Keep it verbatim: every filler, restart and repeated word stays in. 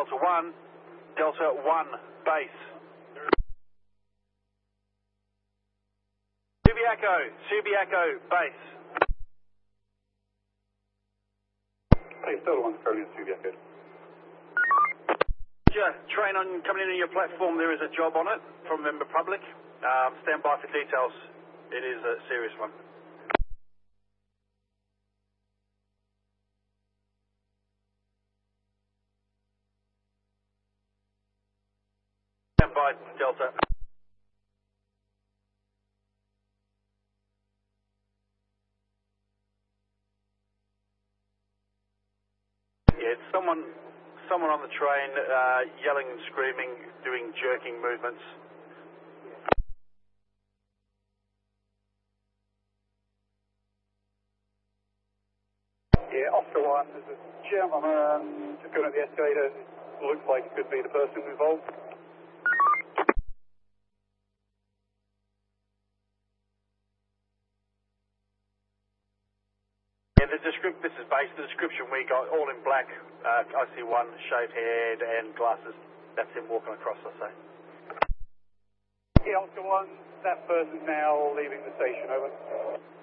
Delta one, Delta one base. Subiaco, Subiaco base. Hey, Delta one's currently in Subiaco. Yeah, train on coming in on your platform, there is a job on it from Member Public. Um, stand by for details. It is a serious one. Stand by, Delta. Yeah, it's someone, someone on the train uh, yelling and screaming, doing jerking movements. Yeah, Oscar one, there's a gentleman just going at the escalator. Looks like it could be the person involved. Yeah, the descript this is based, the description we got, all in black, uh, I see one, shaved head and glasses. That's him walking across, I say. Yeah, Oscar one, that person's now leaving the station, over.